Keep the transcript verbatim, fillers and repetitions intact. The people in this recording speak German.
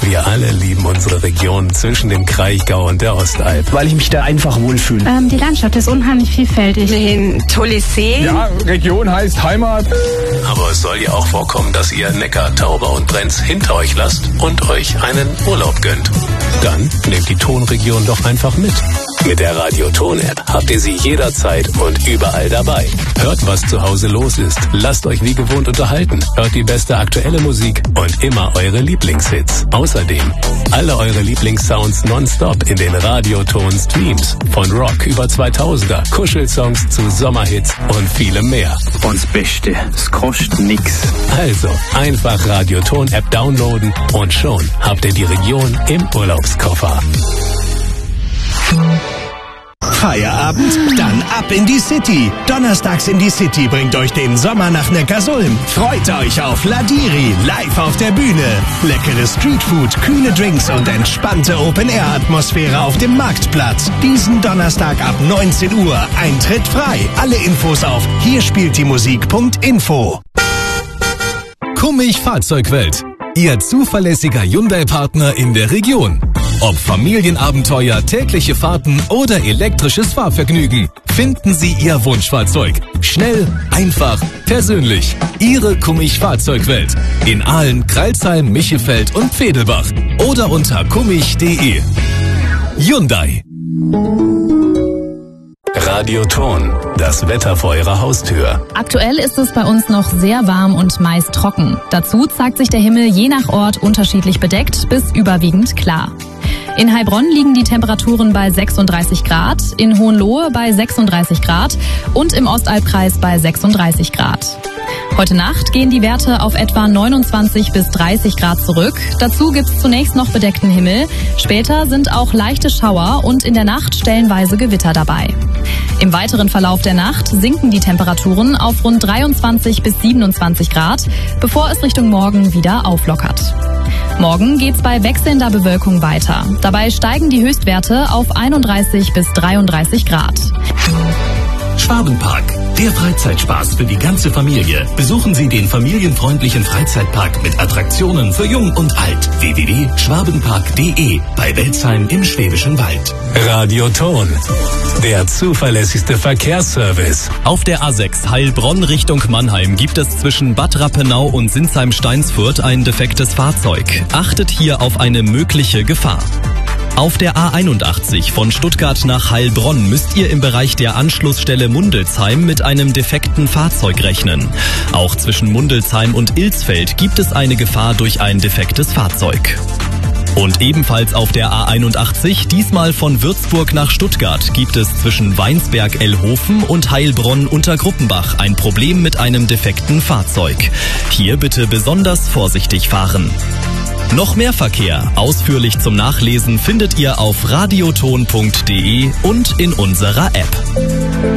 Wir alle lieben unsere Region zwischen dem Kraichgau und der Ostalb. Weil ich mich da einfach wohlfühle. Ähm, die Landschaft ist unheimlich vielfältig. Ein tolles See. Ja, Region heißt Heimat. Aber es soll ja auch vorkommen, dass ihr Neckar, Tauber und Brenz hinter euch lasst und euch einen Urlaub gönnt. Dann nehmt die Tonregion doch einfach mit. Mit der Radio-Ton-App habt ihr sie jederzeit und überall dabei. Hört, was zu Hause los ist. Lasst euch wie gewohnt unterhalten. Hört die beste aktuelle Musik und immer eure Lieblingshits. Außerdem alle eure Lieblingssounds nonstop in den Radio-Ton-Streams. Von Rock über zweitausender, Kuschelsongs zu Sommerhits und vielem mehr. Und das Beste, es kostet nix. Also einfach Radio-Ton-App downloaden und schon habt ihr die Region im Urlaubskoffer. Feierabend? Dann ab in die City. Donnerstags in die City bringt euch den Sommer nach Neckarsulm. Freut euch auf Ladiri, live auf der Bühne. Leckere Streetfood, kühle Drinks und entspannte Open-Air-Atmosphäre auf dem Marktplatz. Diesen Donnerstag ab neunzehn Uhr. Eintritt frei. Alle Infos auf hierspieltdiemusik punkt info. Kummich Fahrzeugwelt. Ihr zuverlässiger Hyundai-Partner in der Region. Ob Familienabenteuer, tägliche Fahrten oder elektrisches Fahrvergnügen, finden Sie Ihr Wunschfahrzeug. Schnell, einfach, persönlich. Ihre Kummich Fahrzeugwelt. In Aalen, Crailsheim, Michelfeld und Pfedelbach. Oder unter kummich punkt de. Hyundai. Radio-Ton, das Wetter vor Ihrer Haustür. Aktuell ist es bei uns noch sehr warm und meist trocken. Dazu zeigt sich der Himmel je nach Ort unterschiedlich bedeckt bis überwiegend klar. In Heilbronn liegen die Temperaturen bei sechsunddreißig Grad, in Hohenlohe bei sechsunddreißig Grad und im Ostalbkreis bei sechsunddreißig Grad. Heute Nacht gehen die Werte auf etwa neunundzwanzig bis dreißig Grad zurück. Dazu gibt's zunächst noch bedeckten Himmel. Später sind auch leichte Schauer und in der Nacht stellenweise Gewitter dabei. Im weiteren Verlauf der Nacht sinken die Temperaturen auf rund dreiundzwanzig bis siebenundzwanzig Grad, bevor es Richtung Morgen wieder auflockert. Morgen geht's bei wechselnder Bewölkung weiter. Dabei steigen die Höchstwerte auf einunddreißig bis dreiunddreißig Grad. Schwabenpark, der Freizeitspaß für die ganze Familie. Besuchen Sie den familienfreundlichen Freizeitpark mit Attraktionen für Jung und Alt. w w w punkt schwabenpark punkt de bei Welzheim im Schwäbischen Wald. Radio-Ton, der zuverlässigste Verkehrsservice. Auf der A sechs Heilbronn Richtung Mannheim gibt es zwischen Bad Rappenau und Sinsheim-Steinsfurt ein defektes Fahrzeug. Achtet hier auf eine mögliche Gefahr. Auf der A einundachtzig von Stuttgart nach Heilbronn müsst ihr im Bereich der Anschlussstelle Mundelsheim mit einem defekten Fahrzeug rechnen. Auch zwischen Mundelsheim und Ilsfeld gibt es eine Gefahr durch ein defektes Fahrzeug. Und ebenfalls auf der A einundachtzig, diesmal von Würzburg nach Stuttgart, gibt es zwischen Weinsberg-Ellhofen und Heilbronn-Untergruppenbach ein Problem mit einem defekten Fahrzeug. Hier bitte besonders vorsichtig fahren. Noch mehr Verkehr, ausführlich zum Nachlesen, findet ihr auf radioton punkt de und in unserer App.